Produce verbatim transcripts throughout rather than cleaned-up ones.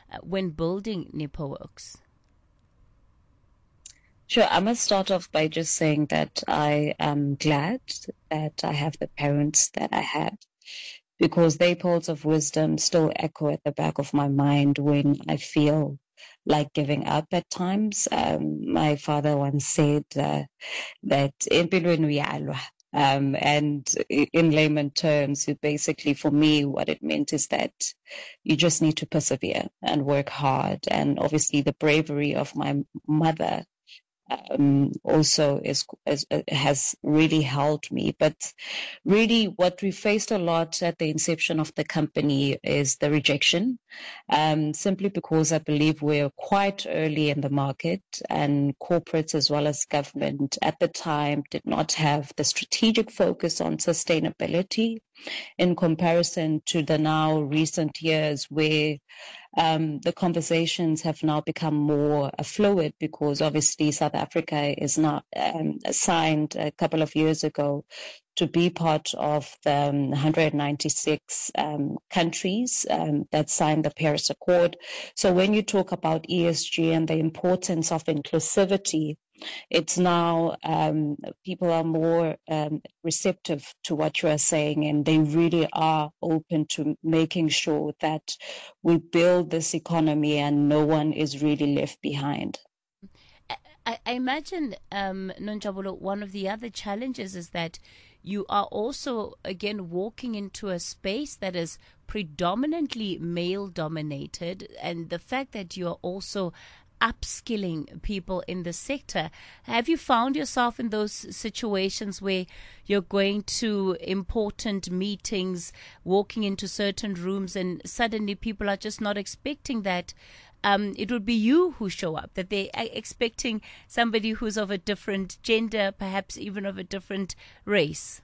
uh, when building NipoWorks? Sure. I must start off by just saying that I am glad that I have the parents that I had, because their pearls of wisdom still echo at the back of my mind when I feel like giving up at times. Um, my father once said uh, that um, and in layman terms, it basically, for me, what it meant is that you just need to persevere and work hard. And obviously the bravery of my mother Um, also is, is, has really helped me. But really what we faced a lot at the inception of the company is the rejection, um, simply because I believe we're quite early in the market, and corporates as well as government at the time did not have the strategic focus on sustainability in comparison to the now recent years where Um, the conversations have now become more uh, fluid, because obviously South Africa is not um, signed a couple of years ago to be part of the um, one hundred ninety-six um, countries um, that signed the Paris Accord. So when you talk about E S G and the importance of inclusivity, it's now um, people are more um, receptive to what you are saying, and they really are open to making sure that we build this economy and no one is really left behind. I, I imagine, um, Nonjabulo, one of the other challenges is that you are also, again, walking into a space that is predominantly male-dominated, and the fact that you are also upskilling people in the sector. Have you found yourself in those situations where you're going to important meetings, walking into certain rooms, and suddenly people are just not expecting that um, it would be you who show up, that they're expecting somebody who's of a different gender, perhaps even of a different race?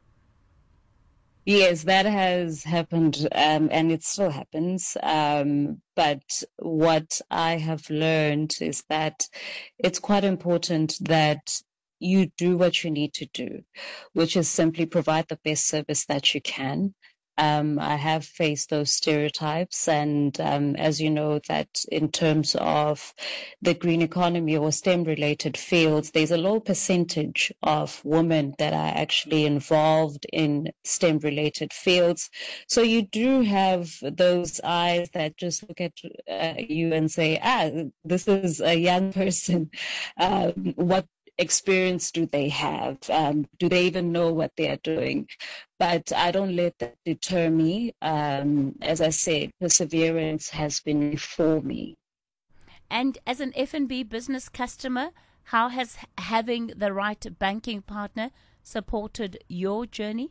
Yes, that has happened, um, and it still happens. Um, but what I have learned is that it's quite important that you do what you need to do, which is simply provide the best service that you can. Um, I have faced those stereotypes, and um, as you know, that in terms of the green economy or STEM-related fields, there's a low percentage of women that are actually involved in STEM-related fields. So you do have those eyes that just look at uh, you and say, ah, this is a young person. Um, what experience do they have? Um, do they even know what they are doing? But I don't let that deter me. Um, as I said, perseverance has been before me. And as an F N B business customer, how has having the right banking partner supported your journey?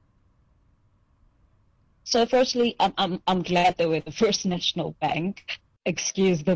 So firstly, I'm, I'm, I'm glad they were the First National Bank. Excuse the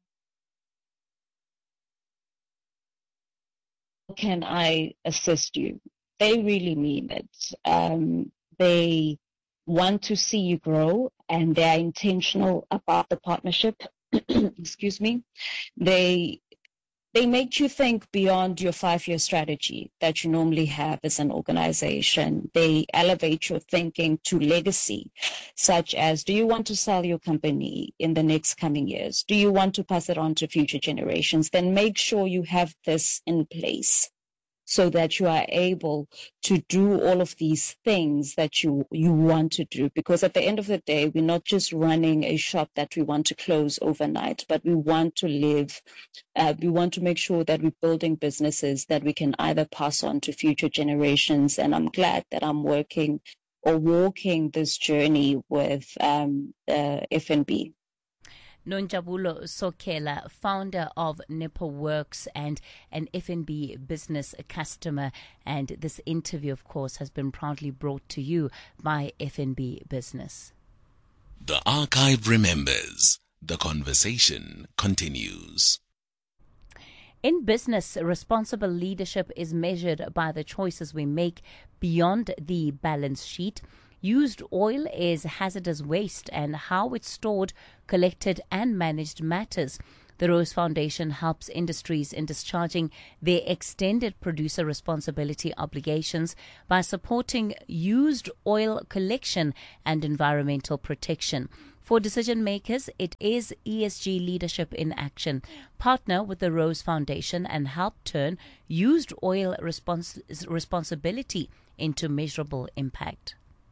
can I assist you? They really mean it. Um, they want to see you grow, and they are intentional about the partnership. Excuse me. They they make you think beyond your five-year strategy that you normally have as an organization. They elevate your thinking to legacy, such as, do you want to sell your company in the next coming years? Do you want to pass it on to future generations? Then make sure you have this in place, so that you are able to do all of these things that you, you want to do. Because at the end of the day, we're not just running a shop that we want to close overnight, but we want to live, uh, we want to make sure that we're building businesses that we can either pass on to future generations. And I'm glad that I'm working or walking this journey with um, uh, F N B. Nonjabulo Sokela, founder of NipoWorks and an F N B business customer. And this interview, of course, has been proudly brought to you by F N B Business. The archive remembers. The conversation continues. In business, responsible leadership is measured by the choices we make beyond the balance sheet. Used oil is hazardous waste, and how it's stored, collected and managed matters. The Rose Foundation helps industries in discharging their extended producer responsibility obligations by supporting used oil collection and environmental protection. For decision makers, it is E S G leadership in action. Partner with the Rose Foundation and help turn used oil respons- responsibility into measurable impact.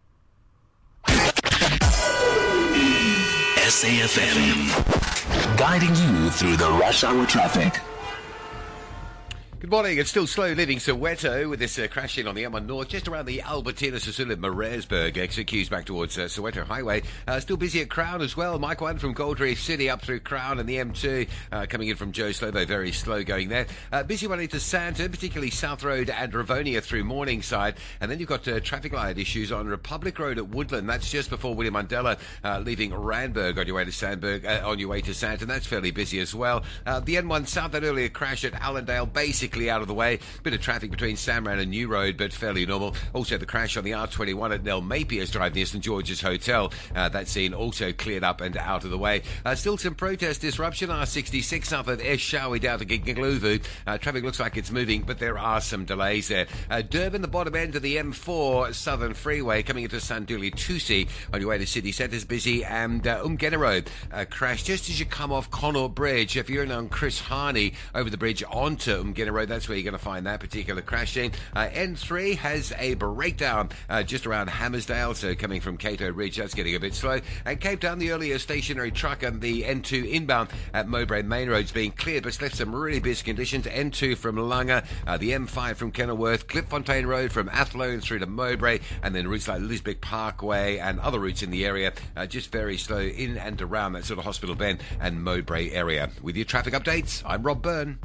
S A F M, guiding you through the rush hour traffic. Good morning. It's still slow leaving Soweto with this uh, crash in on the M one North, just around the Albertina Sisulu Maresburg exit, queues back towards uh, Soweto Highway. Uh, still busy at Crown as well. Mike one from Gold Reef City up through Crown and the M two uh, coming in from Joe Slovo, very slow going there. Uh, busy one into Sandton, particularly South Road and Rivonia through Morningside. And then you've got uh, traffic light issues on Republic Road at Woodland. That's just before William Mandela, uh, leaving Randburg on your way to Sandburg, uh, on your way to Sandton. That's fairly busy as well. Uh, the N one South, that earlier crash at Allendale, basically out of the way. Bit of traffic between Samran and New Road, but fairly normal. Also the crash on the R twenty-one at Nell Mapier's Drive near St George's Hotel. Uh, that scene also cleared up and out of the way. Uh, still some protest disruption. R sixty-six south of Eshowe down to Gigluvu. Uh, traffic looks like it's moving, but there are some delays there. Uh, Durban, the bottom end of the M four Southern Freeway coming into Sanduli Tusi on your way to city centre is busy. And uh, Umgena Road uh, crash just as you come off Connaught Bridge. If you're in on Chris Harney over the bridge onto Umgena Road, that's where you're going to find that particular crash scene. Uh, N three has a breakdown uh, just around Hammersdale, so coming from Cato Ridge, that's getting a bit slow. And Cape Town, the earlier stationary truck and the N two inbound at Mowbray Main Road's being cleared, but it's left some really busy conditions. N two from Langa, uh, the M five from Kenilworth, Klipfontein Road from Athlone through to Mowbray, and then routes like Lisbeck Parkway and other routes in the area, uh, just very slow in and around that sort of Hospital Bend and Mowbray area. With your traffic updates, I'm Rob Byrne.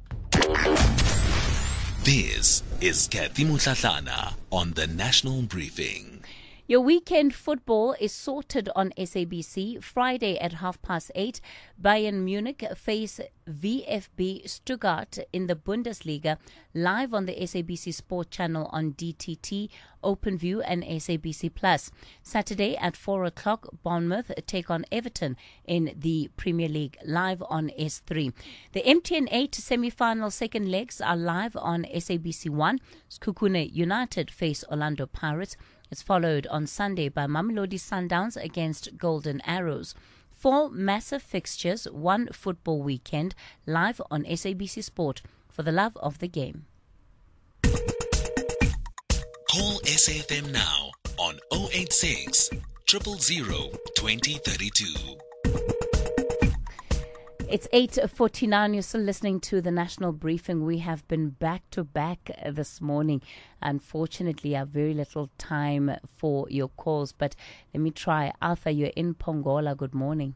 This is Kathy Mutlatlana on the National Briefing. Your weekend football is sorted on S A B C. Friday at half past eight, Bayern Munich face V F B Stuttgart in the Bundesliga, live on the S A B C Sport channel on D T T, OpenView and S A B C Plus. Saturday at four o'clock, Bournemouth take on Everton in the Premier League, live on S three. The M T N eight semi-final second legs are live on S A B C one. Sekhukhune United face Orlando Pirates. It's followed on Sunday by Mamelodi Sundowns against Golden Arrows. Four massive fixtures, one football weekend, live on S A B C Sport for the love of the game. Call S A F M now on oh eight six, zero zero zero, two oh three two. It's eight forty-nine. You're still listening to the National Briefing. We have been back to back this morning. Unfortunately, I have very little time for your calls, but let me try. Arthur, you're in Pongola. Good morning.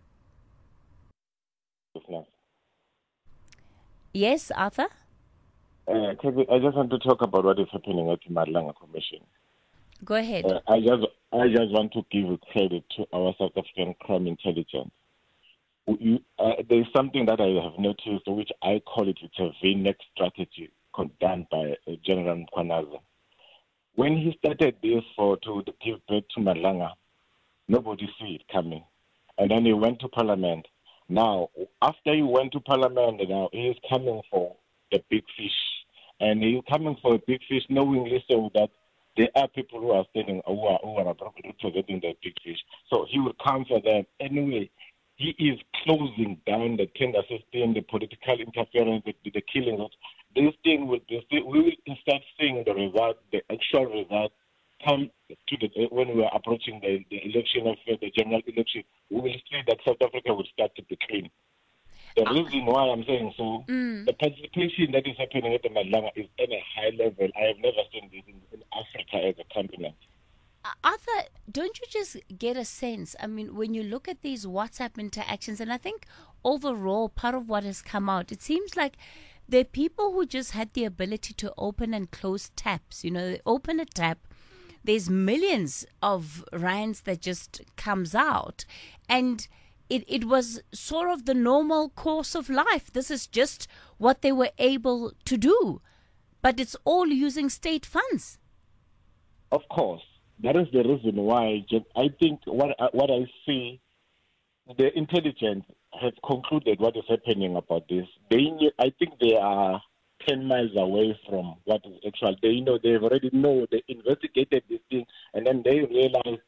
Yes, Arthur? Uh, I just want to talk about what is happening at the Madlanga Commission. Go ahead. Uh, I just I just want to give credit to our South African crime intelligence. You, uh, there's something that I have noticed, which I call it it's a V NEX strategy done by uh, General Mkwanaza. When he started this for to give birth to Madlanga, nobody see it coming. And then he went to Parliament. Now, after he went to Parliament, now he is coming for the big fish. And he's coming for a big fish knowingly so that there are people who are standing, who are, who are representing the big fish. So he will come for them. Anyway, he is closing down the tender system, the political interference, the, the killings. This thing will be, we will start seeing the result, the actual result, come to the when we are approaching the, the election of uh, the general election. We will see that South Africa will start to be clean. The uh, reason why I'm saying so, mm. the participation that is happening at the Madlanga is at a high level. I have never seen this in, in Africa as a continent. Arthur, don't you just get a sense? I mean, when you look at these WhatsApp interactions, and I think overall part of what has come out, it seems like there are people who just had the ability to open and close taps. You know, they open a tap, there's millions of rands that just comes out, and it, it was sort of the normal course of life. This is just what they were able to do, but it's all using state funds. Of course. That is the reason why I think what what I see, the intelligence has concluded what is happening about this. They, I think they are ten miles away from what is actual. They know they already know they investigated this thing, and then they realize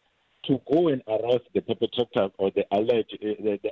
to go and arrest the perpetrator or the alleged, uh, the, the